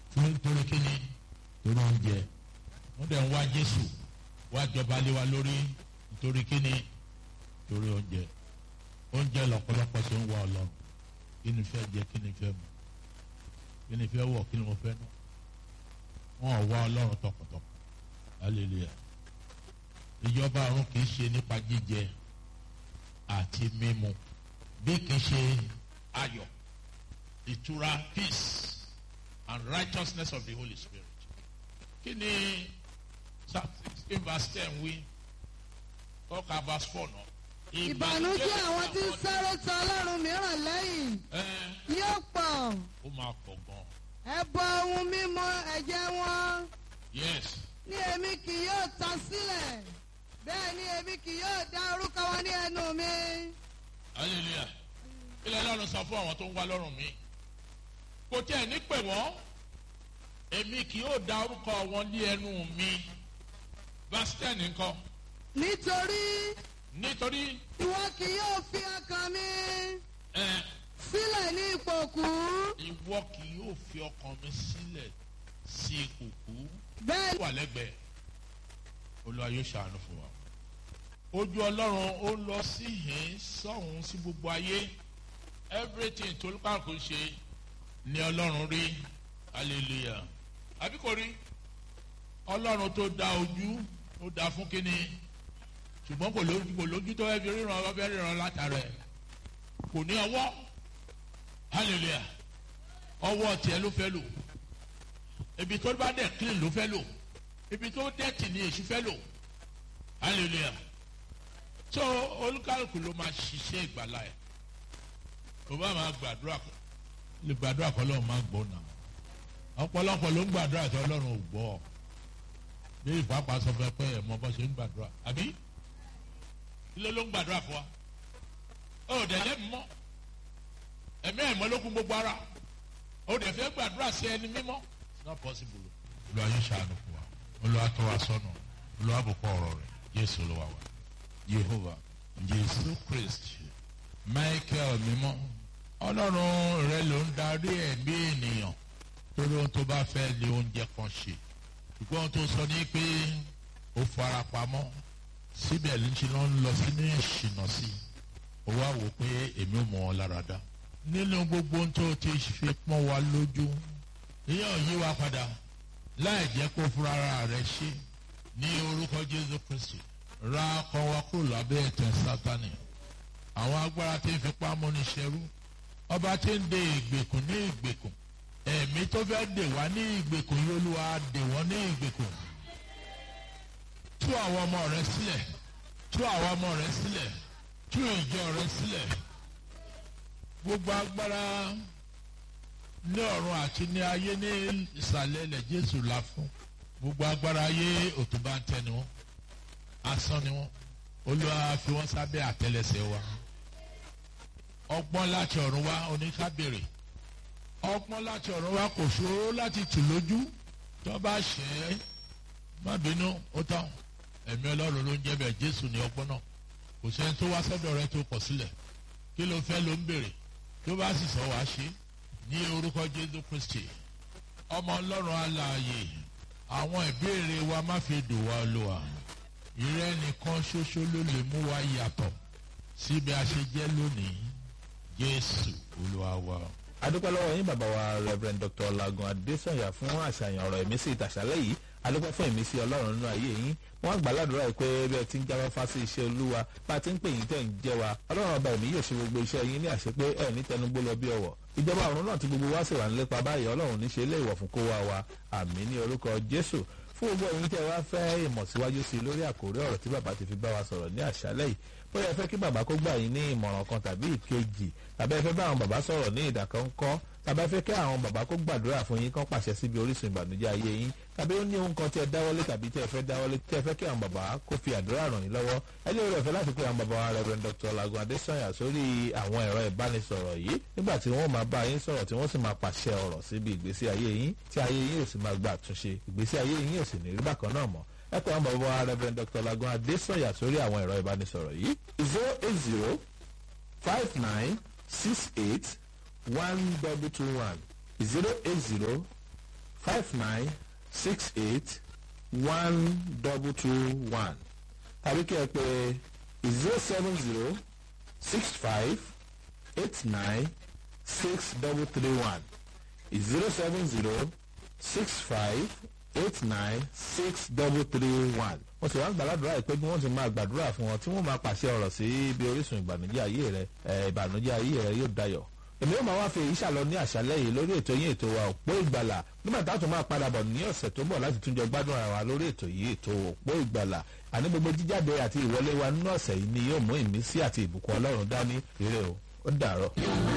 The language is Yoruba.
torí kíni torí oúnjẹ wọ́n dẹ̀ ń wá Jésù wá jọba lé wa lórí nítorí kíni torí oúnjẹ lọ́pọ̀lọpọ̀ tó ń wá Ọlọ́run kí ni fẹ́ jẹ kí ni fẹ́ mu kí ni fẹ́ wọ̀ kí ni mo fẹ́ nù wọ́n ò wá Ọlọ́run tọkàntọkàn hallelujah ìjọba ọ̀run kì í ṣe nípa jíjẹ àti mímu bí kì í ṣe ayọ̀ ìtura peace and righteousness of the Holy Spirit. Kí ni Psalm 16 verse 10 wí? Kọ́ka verse 4 náà. Ìbànújẹ́ àwọn tí ń sáré tọ Ọlọ́run mìíràn lẹ́yìn yóò pọ̀. Ó máa pọ̀ gan. Ẹbọ ohun mímu ẹ̀jẹ̀ wọn. Yes. Ní èmi kì yóò ta sílẹ̀, bẹ́ẹ̀ ni èmi kì yóò dá orúkọ wọn ní ẹnu mi. Hallelujah. Ilé Ọlọ́run sọ fún àwọn tó ń wá lọ́rùn mi. Kò tí ẹ̀ ní pè wọ́n, èmi kì yóò dá orúkọ wọn ní ẹnu mi. Verse 10 nǹkan. Nítorí ìwọ kì yóò fi ọkàn mi sílẹ̀ ní ìpòkú. Ìwọ kì yóò fi ọkàn mi sílẹ̀ sí ìpòkú. Bẹ́ẹ̀ wà lẹ́gbẹ̀ẹ́ Olúwa yóò ṣàánú fún wa. Ojú Ọlọ́run ó lọ sí ìhín sọ́hún sí gbogbo ayé. Everything tó lùkàkùn ṣe ni Ọlọ́run rí. Hallelujah. Àbí kò rí? Ọlọ́run tó dá ojú ó dá fún kíni? Ṣùgbọ́n kò lójú tó fẹ́ fi ríran ọba fẹ́ ríran látara ẹ̀. Kò ní ọwọ́. Hallelujah. Ọwọ́ tiẹ̀ ló fẹ́ lò. Ibi tó bá dẹ̀ clean ló fẹ́ lò. Ibi tó dẹ̀tì ni èṣù fẹ́ lò. Hallelujah. So olúkálùkù ló máa ṣiṣẹ́ ìgbàlá ẹ̀. Kò bá máa gbàdúrà kọ́ lọ́run máa gbọ́ náà. Ọ̀pọ̀lọpọ̀ ló ń gbàdúrà tí Ọlọ́run ò gbọ́. Bí ìpápá sọ fẹ́ pé ẹ̀ mọ bó ṣe ń gbàdúrà. Àbí? Ilé ló ń gbàdúrà fún wa. Ó dẹ̀ lẹ́mìí mọ́. Ẹ̀mí ẹ̀mọ́ ló kún gbogbo ara. Ó dẹ̀ fẹ́ gbàdúrà sí ẹni mímọ́. It's not possible. Olúwa yóò ṣàánú fún wa. Olúwa tọ́ wa sọ́nà. Olúwa bùkún ọ̀rọ̀ rẹ̀. Jésù Olúwa wa. Jehovah. Jésù Kristi. Michael mímọ́. Ọlọ́run rẹ ló ń darí ẹ̀mí ènìyàn. Torí ohun tó bá fẹ́ lé oúnjẹ kan ṣe. Ṣùgbọ́n ohun tó sọ ní pé ó fara pamọ́. Síbẹ̀ ló ń ṣe ló ń lọ sínú ìṣìnà sí i. Ó wá wò pé èmi ò mọ̀ ọ́ lára dá. Nínú gbogbo ohun tó ti fi pọ́n wa lójú. Ìyẹn ò yí wa padà. Láì jẹ́ kó fúnra rẹ̀ ṣe. Ní orúkọ Jésù Kristi. Ra ọkàn wa kúrò lábẹ́ ẹ̀tẹ̀ Sátánì. Àwọn agbára tí ń fipá múni ṣẹrú. Ọba tí ń de ìgbèkùn ní ìgbèkùn. Ẹ̀mí tó fẹ́ dè wá ní ìgbèkùn yìí Olúwa dè wọ́n ní ìgbèkùn. Tú àwọn ọmọ rẹ sílẹ̀. Tú àwọn ọmọ rẹ sílẹ̀. Tú ìjọ rẹ sílẹ̀. Gbogbo agbára ní ọ̀run àti ní ayé ní ìsàlẹ̀ ilẹ̀ Jésù là fún. Gbogbo agbára ayé òtúbá ń tẹ́ ni wọ́n. Asán ni wọ́n. Olúwa fi wọ́n sábẹ́ àtẹ́lẹsẹ̀ wa. Ọgbọ́n láti ọ̀run wá oníkábèrè. Ọgbọ́n láti ọ̀run wá kò ṣòro láti tù lójú. Tó bá ṣẹ́ má bínú ó tán. Ẹ̀mí Ọlọ́run ló ń jẹ́ bẹ́ẹ̀ Jésù ní ọgbọ́n náà. Kò sẹ́ni tó wá sọ́dọ̀ rẹ tó kọ̀ sílẹ̀. Kí ló fẹ́ ló ń béèrè. Tó bá sì sọ wá ṣe ní orúkọ Jésù Kristi. Ọmọ Ọlọ́run alààyè. Àwọn ìbéèrè wa má fi dùn wá Olúwa. Ìrẹ́ nìkan ṣoṣo ló lè mú wa yàtọ̀ síbi a ṣe jẹ́ lónìí. Jésù Olúwa wa. Adúpẹ́ lọ́wọ́ yín bàbá wa Reverend Dr. Ọlágun Adésànyà fún àṣàyàn ọ̀rọ̀ ìmísí ìtàṣálẹ́ yìí. Adúpẹ́ fún ìmísí Ọlọ́run nínú ayé yín. Wọ́n gbà ládùúrà yìí pé bí ẹ ti ń jáfáfá sí iṣẹ́ Olúwa bá a ti ń pè yín tẹ̀ ń jẹ́ wa. Ọlọ́run ọba ẹ̀mí yóò ṣe gbogbo iṣẹ́ yín ní àṣepé ẹ̀ ní tẹnugbó lọ bí ọwọ́. Ìjọba ọ̀run náà tí gbogbo wa sì wà ń lépa báyìí Ọlọ́run ní ṣe ilé ìwọ̀ fún kó wa wa. Àmín ní orúkọ Jésù. Fún gbogbo ẹ̀yin tẹ́ wá fẹ́ ìmọ̀ síwájú sí lórí àkórí ọ̀rọ̀ tí bàbá ti fi bá wa sọ̀rọ̀ ní àṣálẹ́ yìí. Bóyá ẹ fẹ́ kí bàbá kó gbà yín ní ìmọ̀ràn kan tàbí ìkejì tàbí ẹ fẹ́ bá àwọn bàbá sọ̀rọ̀ ní ìdákọ́ńkọ́ tàbí ẹ fẹ́ kí àwọn bàbá kó gbàdúrà fún yín kán pàṣẹ síbi orísun ìbànújẹ́ ayé yín tàbí ó ní ohun kan tí ẹ dáwọ́lé tàbí tí ẹ fẹ́ dáwọ́lé tí ẹ fẹ́ kí àwọn bàbá kó fi àdúrà ràn yín lọ́wọ́ ẹ lè rẹ̀ fẹ́ láti pé àwọn bàbá wa Reverend Dr. Ọlágun Adésànyà sórí àwọn ẹ̀rọ ìbánisọ̀rọ̀ yìí nígbà tí wọ́n máa bá yín sọ̀rọ̀ tí wọ́n sì máa pàṣẹ ọ̀rọ̀ síbi ìgbésí ayé yín tí ayé yín ò sì máa gba àtúnṣe ìgbésí ayé yín ò sì ní rí bákan náà mọ́ ẹ pé àwọn bàbá wa Reverend Dr. Ọlágun Adésànyà sórí àwọn ẹ̀rọ ìbánisọ̀rọ̀ yìí 08059681221 08059681221 59681221 tàbí kí ẹ pè 07065896331 07065896331. wọ́n sì wá ń gbàládùra ìpé bí wọ́n sì máa gbàdúrà fún wọn tí wọ́n máa pàṣẹ ọ̀rọ̀ sí ibi orísun ìbànújẹ́ ayé rẹ ìbànújẹ́ ayé rẹ yóò dayọ̀. èmi yóò máa wá fi èyí ṣàlọ ní àṣálẹ́ yìí lórí ètò yín ètò wa òpó ìgbàlà nígbà tá a tún máa padà bọ̀ ní ọ̀sẹ̀ tó bọ̀ láti tún jọ gbádùn ara wa lórí ètò yìí ètò òpó ìgbàlà àní gbogbo jíjáde àti ìwọlé wa nínú ọ̀sẹ̀ yìí ni yóò mú ìmísí àti ìbùkún ọlọ́run dání ire o ó dàárọ̀.